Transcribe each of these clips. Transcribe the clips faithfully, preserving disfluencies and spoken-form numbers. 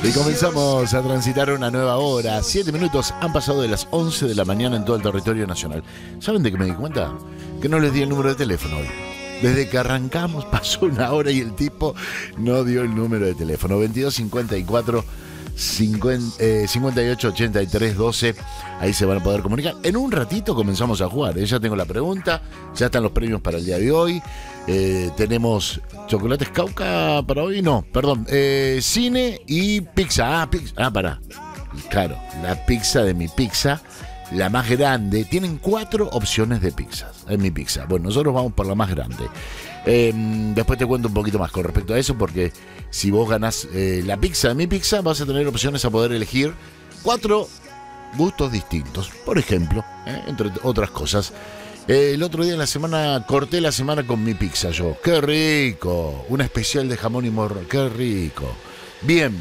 Y comenzamos a transitar una nueva hora. Siete minutos han pasado de las once de la mañana en todo el territorio nacional. ¿Saben de qué me di cuenta? Que no les di el número de teléfono hoy. Desde que arrancamos pasó una hora y el tipo no dio el número de teléfono. veintidós cincuenta y cuatro cincuenta, eh, cincuenta y ocho ochenta y tres doce. Ahí se van a poder comunicar. En un ratito comenzamos a jugar. ¿eh? Ya tengo la pregunta. Ya están los premios para el día de hoy. Eh, tenemos chocolates Cauca para hoy. No, perdón. Eh, cine y pizza. Ah, pizza. Ah, pará. Claro, la pizza de mi pizza. La más grande. Tienen cuatro opciones de pizzas en mi pizza. Bueno, nosotros vamos por la más grande. Eh, después te cuento un poquito más con respecto a eso, porque si vos ganás eh, la pizza de mi pizza, vas a tener opciones a poder elegir cuatro gustos distintos. Por ejemplo, eh, entre otras cosas. Eh, el otro día en la semana, corté la semana con mi pizza yo. ¡Qué rico! Una especial de jamón y morro. ¡Qué rico! Bien.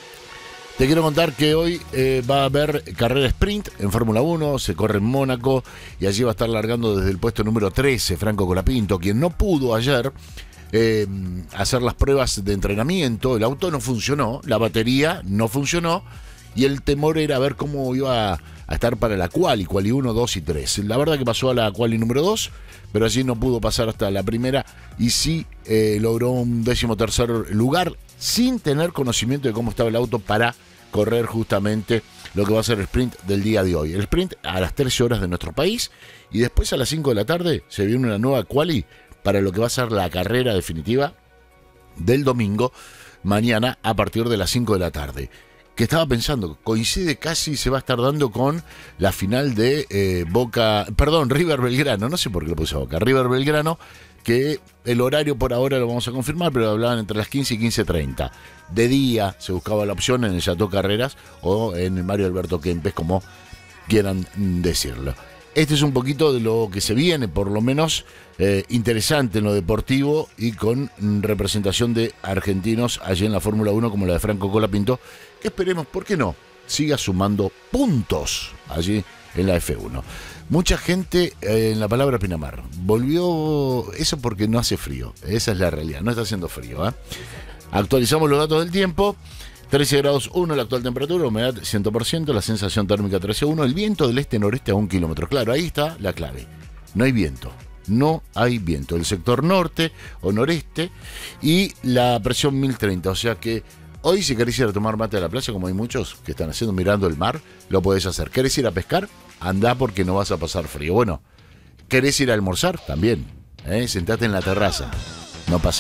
Te quiero contar que hoy eh, va a haber carrera sprint en Fórmula uno, se corre en Mónaco y allí va a estar largando desde el puesto número trece Franco Colapinto, quien no pudo ayer eh, hacer las pruebas de entrenamiento. El auto no funcionó, la batería no funcionó y el temor era ver cómo iba a, a estar para la quali, quali uno, dos y tres. La verdad que pasó a la quali número dos, pero allí no pudo pasar hasta la primera y sí eh, logró un décimo tercer lugar sin tener conocimiento de cómo estaba el auto para correr justamente lo que va a ser el sprint del día de hoy. El sprint a las trece horas de nuestro país y después a las cinco de la tarde se viene una nueva quali para lo que va a ser la carrera definitiva del domingo, mañana a partir de las cinco de la tarde. Que estaba pensando, coincide casi, se va a estar dando con la final de eh, Boca, perdón, River Belgrano, no sé por qué lo puse a Boca, River Belgrano, que el horario por ahora lo vamos a confirmar, pero hablaban entre las quince y quince treinta. De día se buscaba la opción en el Chateau Carreras o en el Mario Alberto Kempes, como quieran decirlo. Este es un poquito de lo que se viene, por lo menos eh, interesante en lo deportivo y con representación de argentinos allí en la Fórmula uno como la de Franco Colapinto, que esperemos, ¿por qué no?, siga sumando puntos allí en la F uno. Mucha gente eh, en la palabra Pinamar. Volvió eso porque no hace frío. Esa es la realidad, no está haciendo frío. ¿eh? Actualizamos los datos del tiempo. trece grados uno la actual temperatura, humedad cien por ciento, la sensación térmica trece uno, el viento del este-noreste a un kilómetro. Claro, ahí está la clave. No hay viento. No hay viento. El sector norte o noreste y la presión mil treinta. O sea que hoy, si querés ir a tomar mate a la playa, como hay muchos que están haciendo mirando el mar, lo podés hacer. ¿Querés ir a pescar? Andá porque no vas a pasar frío. Bueno, ¿querés ir a almorzar? También. ¿eh? Sentate en la terraza. No pasa